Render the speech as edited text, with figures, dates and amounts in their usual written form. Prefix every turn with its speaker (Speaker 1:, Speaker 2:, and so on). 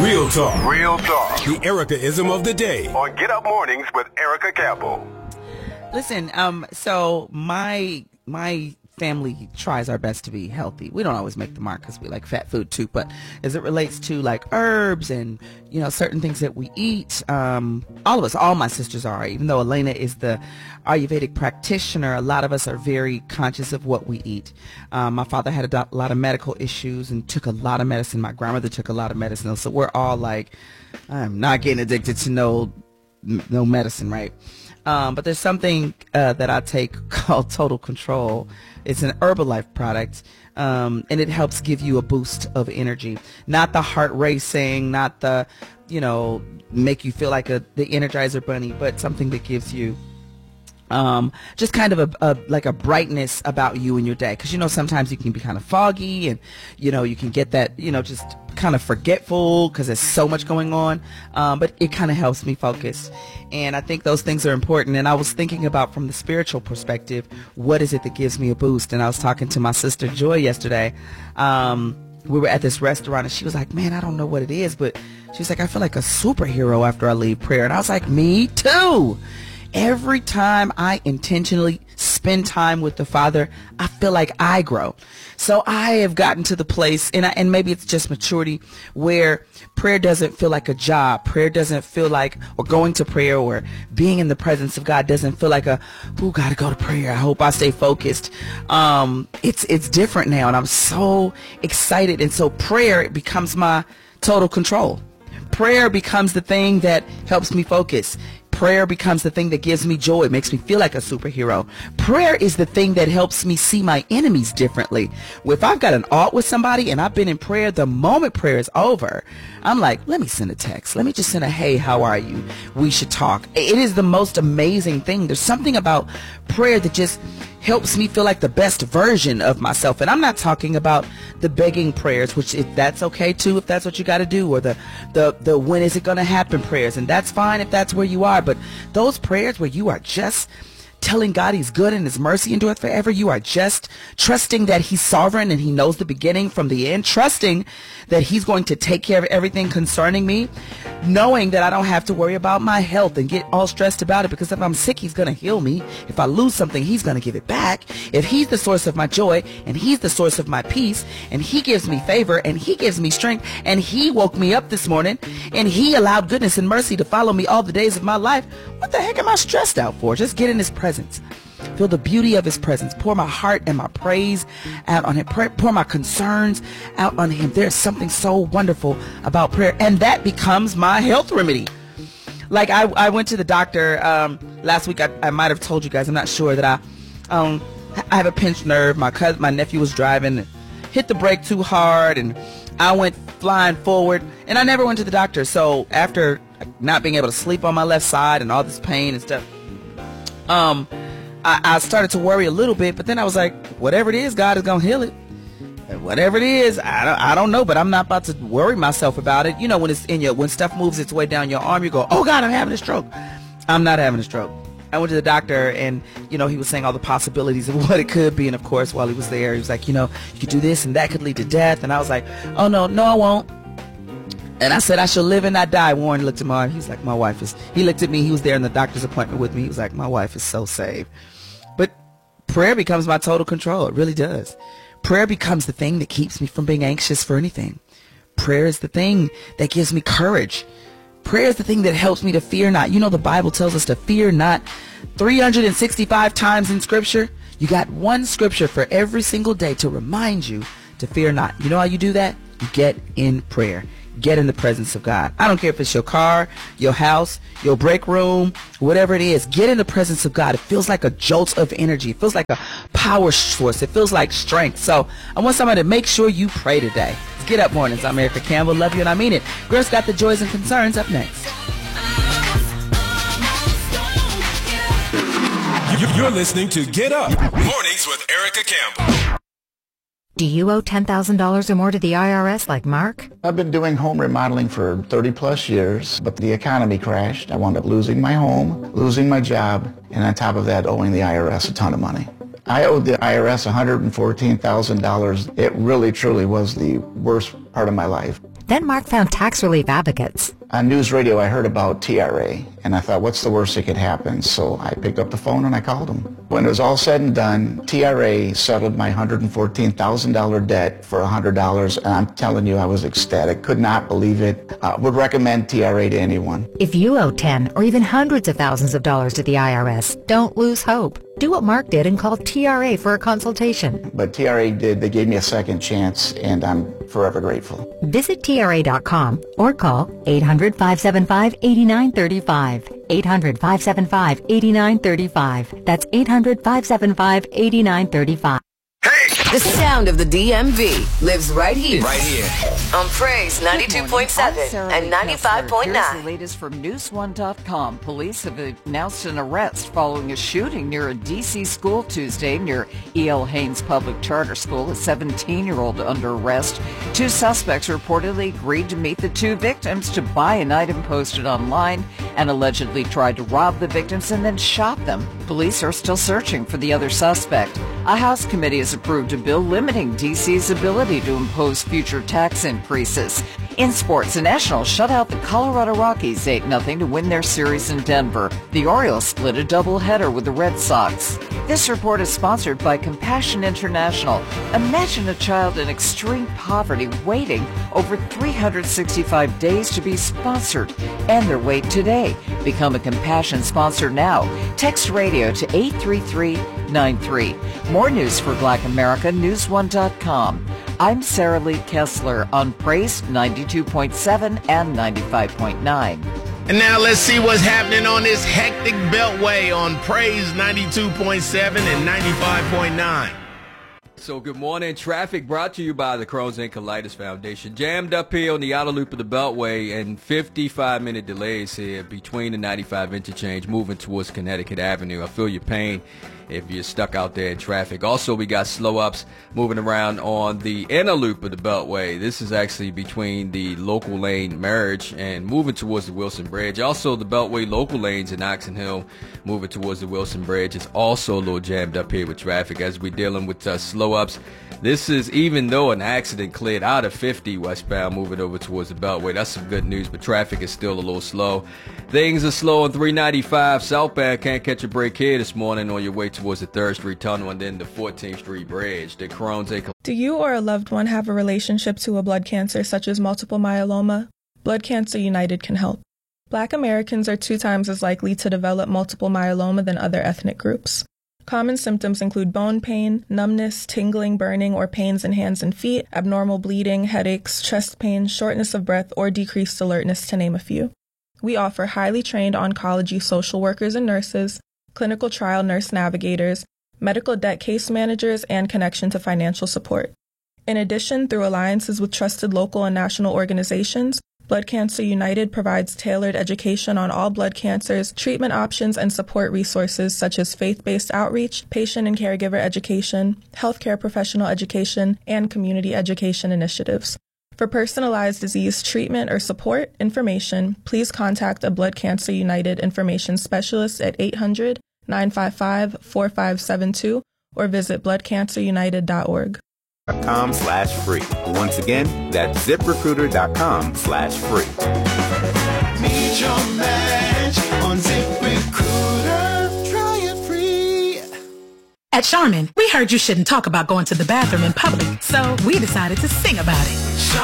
Speaker 1: Real talk.
Speaker 2: Real talk.
Speaker 1: The Erica-ism of the day.
Speaker 2: On Get Up Mornings with Erica Campbell.
Speaker 3: Listen, so my family tries our best to be healthy. We don't always make the mark because we like fat food too, but as it relates to like herbs and, you know, certain things that we eat, all of us, all my sisters are, even though Elena is the Ayurvedic practitioner, a lot of us are very conscious of what we eat. My father had a lot of medical issues and took a lot of medicine. My grandmother took a lot of medicine. So we're all like, I'm not getting addicted to no medicine, right? But there's something that I take called Total Control. It's an Herbalife product, and it helps give you a boost of energy. Not the heart racing, not the, you know, make you feel like the Energizer Bunny, but something that gives you just kind of like a brightness about you and your day. Because, you know, sometimes you can be kind of foggy and, you know, you can get that, you know, just kind of forgetful because there's so much going on. But it kind of helps me focus. And I think those things are important. And I was thinking about from the spiritual perspective, what is it that gives me a boost? And I was talking to my sister Joy yesterday. We were at this restaurant and she was like, man, I don't know what it is, but she was like, I feel like a superhero after I leave prayer. And I was like, me too. Every time I intentionally spend time with the Father, I feel like I grow. So I have gotten to the place, and maybe it's just maturity, where prayer doesn't feel like a job. Prayer doesn't feel like, or going to prayer or being in the presence of God doesn't feel like gotta go to prayer. I hope I stay focused. It's different now, and I'm so excited. And so prayer, it becomes my total control. Prayer becomes the thing that helps me focus. Prayer becomes the thing that gives me joy. It makes me feel like a superhero. Prayer is the thing that helps me see my enemies differently. If I've got an alt with somebody and I've been in prayer, the moment prayer is over, I'm like, let me send a text. Let me just send a, hey, how are you? We should talk. It is the most amazing thing. There's something about prayer that just helps me feel like the best version of myself. And I'm not talking about the begging prayers, which if that's okay too, if that's what you got to do, or the when is it going to happen prayers. And that's fine if that's where you are. But those prayers where you are just telling God he's good and his mercy endureth forever. You are just trusting that he's sovereign and he knows the beginning from the end, trusting that he's going to take care of everything concerning me, knowing that I don't have to worry about my health and get all stressed about it, because if I'm sick, he's going to heal me. If I lose something, he's going to give it back. If he's the source of my joy and he's the source of my peace and he gives me favor and he gives me strength and he woke me up this morning and he allowed goodness and mercy to follow me all the days of my life, what the heck am I stressed out for? Just get in his presence. Feel the beauty of his presence. Pour my heart and my praise out on him. Pour my concerns out on him. There's something so wonderful about prayer, and that becomes my health remedy. Like I went to the doctor last week. I might have told you guys. I'm not sure that I have a pinched nerve. My nephew was driving, hit the brake too hard, and I went flying forward. And I never went to the doctor. So after not being able to sleep on my left side and all this pain and stuff, I started to worry a little bit, but then I was like, whatever it is, God is going to heal it. And whatever it is, I don't know, but I'm not about to worry myself about it. You know, when stuff moves its way down your arm, you go, oh God, I'm having a stroke. I'm not having a stroke. I went to the doctor and, you know, he was saying all the possibilities of what it could be. And of course, while he was there, he was like, you know, you could do this and that could lead to death. And I was like, oh no, I won't. And I said, I shall live and not die. Warren looked at my, he was like, he looked at me. He was there in the doctor's appointment with me. He was like, my wife is so saved. But prayer becomes my total control. It really does. Prayer becomes the thing that keeps me from being anxious for anything. Prayer is the thing that gives me courage. Prayer is the thing that helps me to fear not. You know, the Bible tells us to fear not 365 times in scripture. You got one scripture for every single day to remind you to fear not. You know how you do that? You get in prayer. Get in the presence of God. I don't care if it's your car, your house, your break room, whatever it is. Get in the presence of God. It feels like a jolt of energy. It feels like a power source. It feels like strength. So I want somebody to make sure you pray today. It's Get Up Mornings. I'm Erica Campbell. Love you and I mean it. Girls Got the Joys and Concerns up next.
Speaker 1: You're listening to Get Up Mornings with Erica Campbell.
Speaker 4: Do you owe $10,000 or more to the IRS like Mark?
Speaker 5: I've been doing home remodeling for 30 plus years, but the economy crashed. I wound up losing my home, losing my job, and on top of that, owing the IRS a ton of money. I owed the IRS $114,000. It really, truly was the worst part of my life.
Speaker 4: Then Mark found tax relief advocates.
Speaker 5: On news radio, I heard about TRA, and I thought, what's the worst that could happen? So I picked up the phone and I called them. When it was all said and done, TRA settled my $114,000 debt for $100, and I'm telling you, I was ecstatic. Could not believe it. Would recommend TRA to anyone.
Speaker 4: If you owe 10 or even hundreds of thousands of dollars to the IRS, don't lose hope. Do what Mark did and call TRA for a consultation.
Speaker 5: But TRA did. They gave me a second chance, and I'm forever grateful.
Speaker 4: Visit TRA.com or call 800-575-8935. 800-575-8935. That's 800-575-8935.
Speaker 6: The sound of the DMV lives right here.
Speaker 1: Right here.
Speaker 6: On Praise 92.7 and 95.9.
Speaker 7: Here's the latest from News1.com. Police have announced an arrest following a shooting near a D.C. school Tuesday near E.L. Haynes Public Charter School. A 17-year-old under arrest. 2 suspects reportedly agreed to meet the 2 victims to buy an item posted online and allegedly tried to rob the victims and then shot them. Police are still searching for the other suspect. A House committee has approved a bill limiting D.C.'s ability to impose future tax increases. In sports, the Nationals shut out the Colorado Rockies 8-0 to win their series in Denver. The Orioles split a doubleheader with the Red Sox. This report is sponsored by Compassion International. Imagine a child in extreme poverty waiting over 365 days to be sponsored, and their wait today. Become a Compassion sponsor now. Text radio to 83393. More news for Black America, News1.com. I'm Sarah Lee Kessler on Praise 92.7 and 95.9.
Speaker 8: And now let's see what's happening on this hectic beltway on Praise 92.7 and 95.9.
Speaker 9: So good morning. Traffic brought to you by the Crohn's and Colitis Foundation. Jammed up here on the outer loop of the Beltway and 55-minute delays here between the 95 interchange moving towards Connecticut Avenue. I feel your pain if you're stuck out there in traffic. Also, we got slow ups moving around on the inner loop of the Beltway. This is actually between the local lane merge and moving towards the Wilson Bridge. Also, the Beltway local lanes in Oxon Hill moving towards the Wilson Bridge is also a little jammed up here with traffic as we're dealing with slow ups. This is even though an accident cleared out of 50 westbound moving over towards the Beltway. That's some good news, but traffic is still a little slow. Things are slow on 395 southbound. Can't catch a break here this morning on your way towards the 3rd Street Tunnel and then the 14th Street Bridge. The Crohn's and
Speaker 10: Do you or a loved one have a relationship to a blood cancer such as multiple myeloma? Blood Cancer United can help. Black Americans are 2 times as likely to develop multiple myeloma than other ethnic groups. Common symptoms include bone pain, numbness, tingling, burning, or pains in hands and feet, abnormal bleeding, headaches, chest pain, shortness of breath, or decreased alertness, to name a few. We offer highly trained oncology social workers and nurses, clinical trial nurse navigators, medical debt case managers, and connection to financial support. In addition, through alliances with trusted local and national organizations, Blood Cancer United provides tailored education on all blood cancers, treatment options, and support resources such as faith-based outreach, patient and caregiver education, healthcare professional education, and community education initiatives. For personalized disease treatment or support information, please contact a Blood Cancer United information specialist at 800-955-4572 or visit bloodcancerunited.org.
Speaker 11: .com/free. Once again, that's ZipRecruiter.com/free.
Speaker 12: Meet your match on ZipRecruiter. Try it free.
Speaker 13: At Charmin, we heard you shouldn't talk about going to the bathroom in public, so we decided to sing about it.